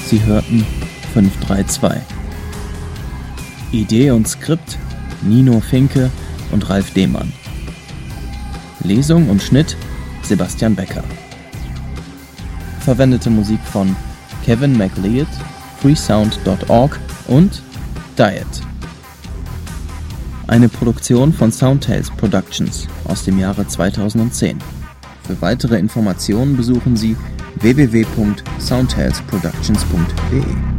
Sie hörten 532. Idee und Skript Nino Finke und Ralf Dehmann. Lesung und Schnitt Sebastian Becker. Verwendete Musik von Kevin MacLeod, freesound.org und Diet. Eine Produktion von Soundtales Productions aus dem Jahre 2010. Für weitere Informationen besuchen Sie www.soundtalesproductions.de.